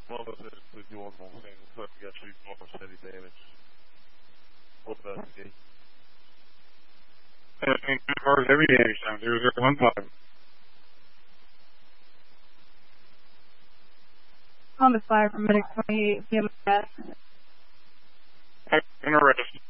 One of us is doing the whole thing. Looks like we got 3 forms of steady damage. What about the gate? I think as far as heavy damage time, 0015. On the 5 from Medic 28, PMS. In arrest.